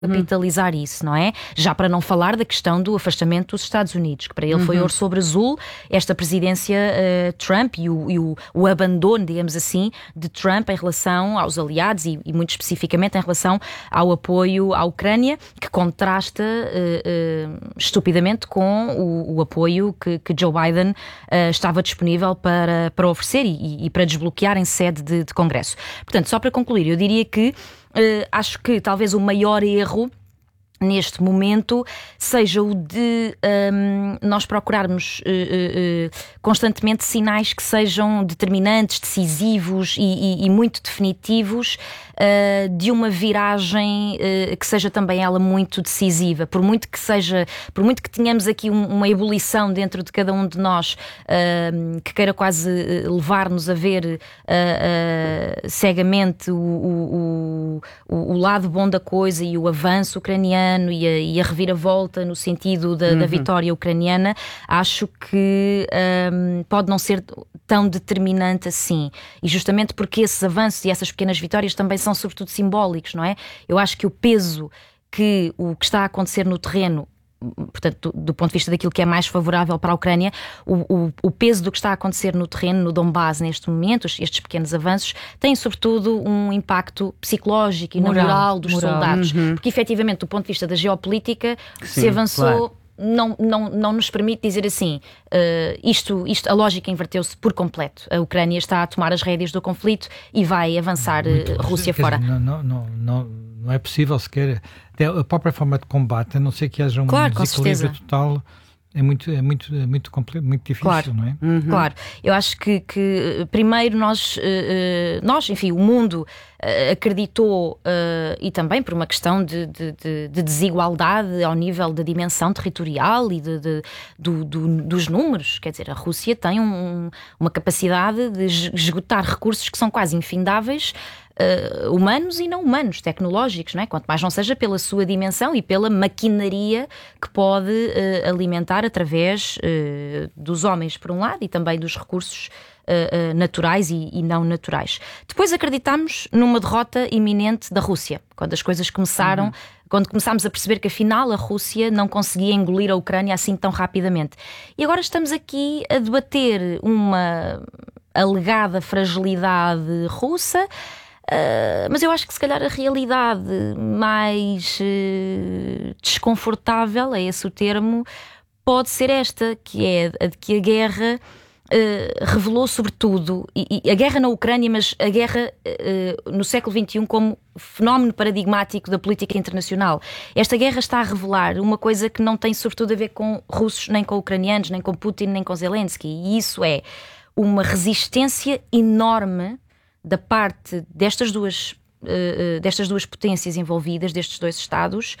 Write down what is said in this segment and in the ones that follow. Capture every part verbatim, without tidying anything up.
capitalizar uhum. isso, não é? Já para não falar da questão do afastamento dos Estados Unidos, que para ele foi uhum. ouro sobre azul, esta presidência uh, Trump e, o, e o, o abandono, digamos assim, de Trump em relação aos aliados e, e muito especificamente em relação ao apoio à Ucrânia, que contrasta uh, uh, estupidamente com o, o apoio que, que Joe Biden uh, estava disponível para, para oferecer e, e para desbloquear em sede de, de Congresso. Portanto, só para concluir, eu diria que Uh, acho que talvez o maior erro neste momento seja o de um, nós procurarmos uh, uh, uh, constantemente sinais que sejam determinantes, decisivos e, e, e muito definitivos uh, de uma viragem uh, que seja também ela muito decisiva. Por muito que seja, por muito que tenhamos aqui um, uma ebulição dentro de cada um de nós uh, que queira quase levar-nos a ver uh, uh, cegamente o, o, o, o lado bom da coisa e o avanço ucraniano E a, e a reviravolta no sentido da, uhum. da vitória ucraniana, acho que um, pode não ser tão determinante assim. E justamente porque esses avanços e essas pequenas vitórias também são sobretudo simbólicos, não é? Eu acho que o peso que o que está a acontecer no terreno, portanto, do, do ponto de vista daquilo que é mais favorável para a Ucrânia, o, o, o peso do que está a acontecer no terreno, no Donbass, neste momento, estes pequenos avanços, tem sobretudo um impacto psicológico e moral, moral dos moral. soldados. Uhum. Porque, efetivamente, do ponto de vista da geopolítica, Sim, se avançou... Claro. Não, não, não nos permite dizer assim, uh, isto, isto, a lógica inverteu-se por completo. A Ucrânia está a tomar as rédeas do conflito e vai avançar uh, Rússia fora. Dizer, não, não, não, não é possível sequer, até a própria forma de combate, a não ser que haja um claro, desequilíbrio total, é muito, é muito, é muito, compl- muito difícil, claro. não é? Uhum. Claro, eu acho que, que primeiro nós, uh, nós, enfim, o mundo uh, acreditou, uh, e também por uma questão de, de, de, de desigualdade ao nível da dimensão territorial e de, de, do, do, dos números, quer dizer, a Rússia tem um, uma capacidade de esgotar recursos que são quase infindáveis, Uh, humanos e não humanos, tecnológicos, não é? Quanto mais não seja pela sua dimensão e pela maquinaria que pode uh, alimentar através uh, dos homens, por um lado, e também dos recursos uh, uh, naturais e, e não naturais. Depois acreditamos numa derrota iminente da Rússia, quando as coisas começaram... Uhum. Quando começámos a perceber que afinal a Rússia não conseguia engolir a Ucrânia assim tão rapidamente. E agora estamos aqui a debater uma alegada fragilidade russa. Uh, mas eu acho que se calhar a realidade mais uh, desconfortável, é esse o termo, pode ser esta, que é a de que a guerra uh, revelou sobretudo, e, e a guerra na Ucrânia, mas a guerra uh, no século vinte e um como fenómeno paradigmático da política internacional. Esta guerra está a revelar uma coisa que não tem sobretudo a ver com russos, nem com ucranianos, nem com Putin, nem com Zelensky, e isso é uma resistência enorme da parte destas duas, uh, destas duas potências envolvidas, destes dois Estados,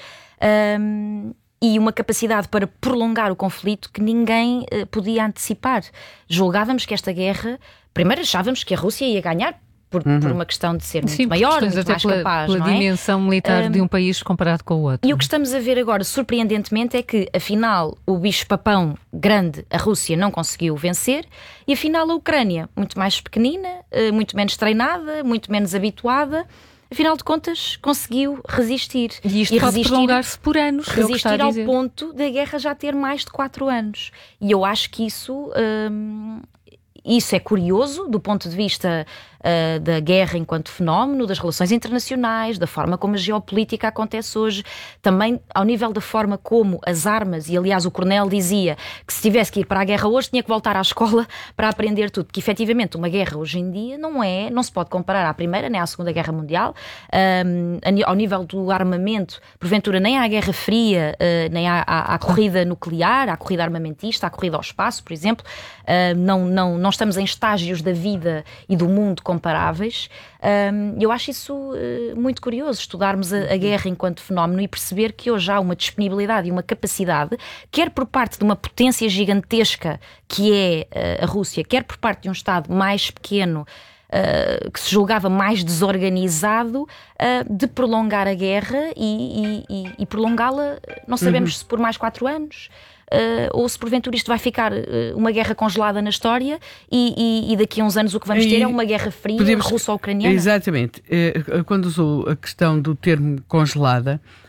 um, e uma capacidade para prolongar o conflito que ninguém uh, podia antecipar. Julgávamos que esta guerra, primeiro achávamos que a Rússia ia ganhar, por, uhum. por uma questão de ser muito Sim, maior, muito até mais pela, capaz, pela não é? dimensão militar um, de um país comparado com o outro. E o que estamos a ver agora, surpreendentemente, é que, afinal, o bicho-papão grande, a Rússia, não conseguiu vencer, e afinal a Ucrânia, muito mais pequenina, muito menos treinada, muito menos habituada, afinal de contas, conseguiu resistir. E isto e pode prolongar-se por anos. Resistir ao ponto da guerra já ter mais de quatro anos. E eu acho que isso... Hum, Isso é curioso do ponto de vista uh, da guerra enquanto fenómeno, das relações internacionais, da forma como a geopolítica acontece hoje, também ao nível da forma como as armas, e aliás o Coronel dizia que se tivesse que ir para a guerra hoje tinha que voltar à escola para aprender tudo, porque efetivamente uma guerra hoje em dia não é, não se pode comparar à Primeira nem à Segunda Guerra Mundial, um, ao nível do armamento, porventura nem à Guerra Fria, uh, nem à, à, à corrida nuclear, à corrida armamentista, à corrida ao espaço, por exemplo, uh, não, não, não estamos em estágios da vida e do mundo comparáveis. Um, eu acho isso uh, muito curioso, estudarmos a, a guerra enquanto fenómeno e perceber que hoje há uma disponibilidade e uma capacidade, quer por parte de uma potência gigantesca que é uh, a Rússia, quer por parte de um Estado mais pequeno, Uh, que se julgava mais desorganizado, uh, de prolongar a guerra e, e, e, e prolongá-la, não sabemos uhum. se por mais quatro anos, uh, ou se porventura isto vai ficar uh, uma guerra congelada na história e, e, e daqui a uns anos o que vamos ter e é uma guerra fria podemos... russo-ucraniana. Exatamente. Quando usou a questão do termo congelada,